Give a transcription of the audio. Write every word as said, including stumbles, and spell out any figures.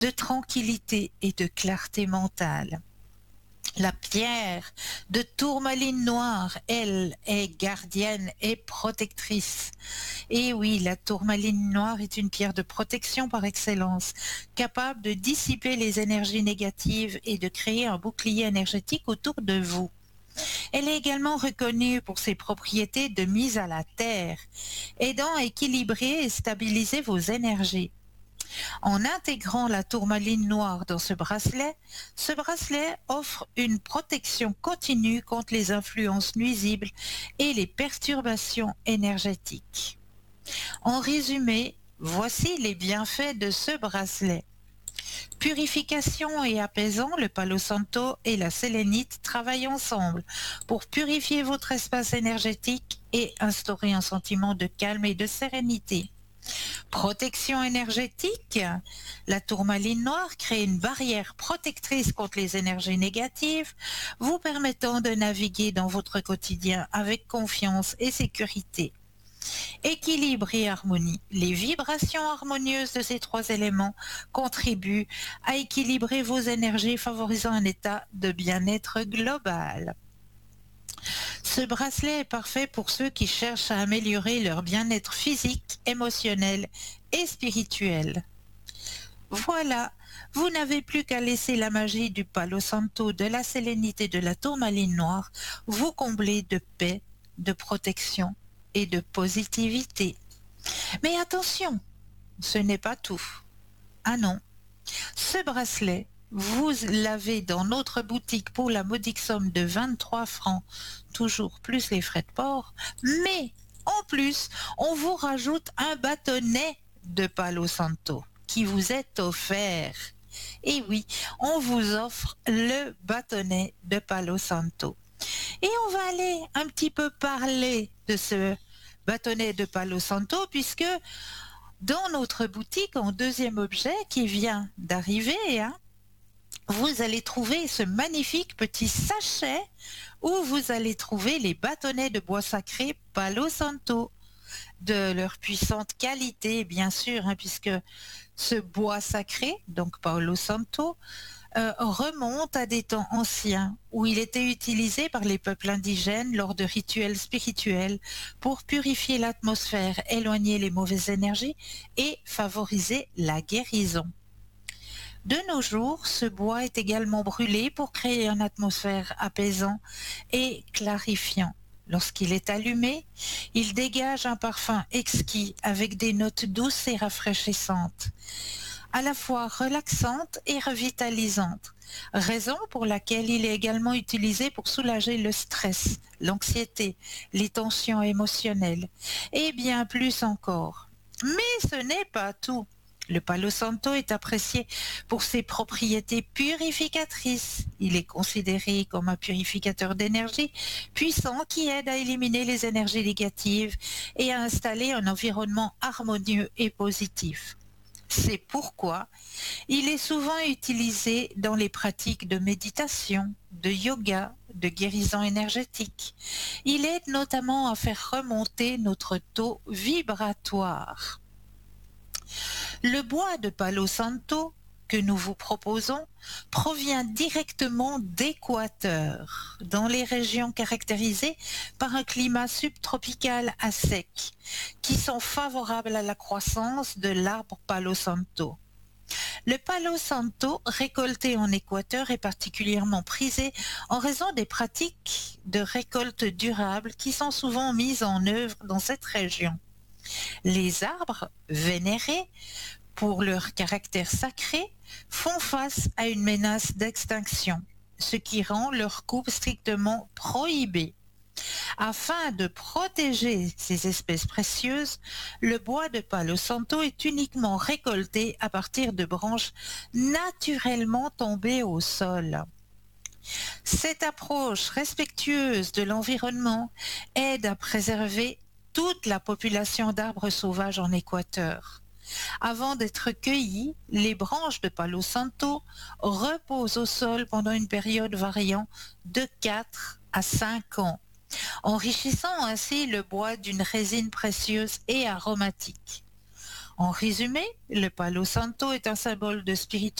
de tranquillité et de clarté mentale. La pierre de tourmaline noire, elle, est gardienne et protectrice. Et oui, la tourmaline noire est une pierre de protection par excellence, capable de dissiper les énergies négatives et de créer un bouclier énergétique autour de vous. Elle est également reconnue pour ses propriétés de mise à la terre, aidant à équilibrer et stabiliser vos énergies. En intégrant la tourmaline noire dans ce bracelet, ce bracelet offre une protection continue contre les influences nuisibles et les perturbations énergétiques. En résumé, voici les bienfaits de ce bracelet. Purification et apaisant, le Palo Santo et la sélénite travaillent ensemble pour purifier votre espace énergétique et instaurer un sentiment de calme et de sérénité. Protection énergétique, la tourmaline noire crée une barrière protectrice contre les énergies négatives, vous permettant de naviguer dans votre quotidien avec confiance et sécurité. Équilibre et harmonie. Les vibrations harmonieuses de ces trois éléments contribuent à équilibrer vos énergies, favorisant un état de bien-être global. Ce bracelet est parfait pour ceux qui cherchent à améliorer leur bien-être physique, émotionnel et spirituel. Voilà, vous n'avez plus qu'à laisser la magie du Palo Santo, de la sélénité et de la tourmaline noire vous combler de paix, de protection et de positivité. Mais attention, ce n'est pas tout. Ah non, ce bracelet, vous l'avez dans notre boutique pour la modique somme de vingt-trois francs, toujours plus les frais de port, mais en plus, on vous rajoute un bâtonnet de Palo Santo qui vous est offert. Et oui, on vous offre le bâtonnet de Palo Santo. Et on va aller un petit peu parler de ce bâtonnet de Palo Santo, puisque dans notre boutique, en deuxième objet qui vient d'arriver, hein, vous allez trouver ce magnifique petit sachet où vous allez trouver les bâtonnets de bois sacré Palo Santo, de leur puissante qualité, bien sûr, hein, puisque ce bois sacré, donc Palo Santo, euh, remonte à des temps anciens où il était utilisé par les peuples indigènes lors de rituels spirituels pour purifier l'atmosphère, éloigner les mauvaises énergies et favoriser la guérison. De nos jours, ce bois est également brûlé pour créer une atmosphère apaisant et clarifiant. Lorsqu'il est allumé, il dégage un parfum exquis avec des notes douces et rafraîchissantes, à la fois relaxantes et revitalisantes, raison pour laquelle il est également utilisé pour soulager le stress, l'anxiété, les tensions émotionnelles et bien plus encore. Mais ce n'est pas tout. Le Palo Santo est apprécié pour ses propriétés purificatrices. Il est considéré comme un purificateur d'énergie puissant qui aide à éliminer les énergies négatives et à installer un environnement harmonieux et positif. C'est pourquoi il est souvent utilisé dans les pratiques de méditation, de yoga, de guérison énergétique. Il aide notamment à faire remonter notre taux vibratoire. Le bois de Palo Santo que nous vous proposons provient directement d'Équateur, dans les régions caractérisées par un climat subtropical à sec, qui sont favorables à la croissance de l'arbre Palo Santo. Le Palo Santo récolté en Équateur est particulièrement prisé en raison des pratiques de récolte durable qui sont souvent mises en œuvre dans cette région. Les arbres vénérés pour leur caractère sacré font face à une menace d'extinction, ce qui rend leur coupe strictement prohibée. Afin de protéger ces espèces précieuses, le bois de Palo Santo est uniquement récolté à partir de branches naturellement tombées au sol. Cette approche respectueuse de l'environnement aide à préserver toute la population d'arbres sauvages en Équateur. Avant d'être cueillies, les branches de Palo Santo reposent au sol pendant une période variant de quatre à cinq ans, enrichissant ainsi le bois d'une résine précieuse et aromatique. En résumé, le Palo Santo est un symbole de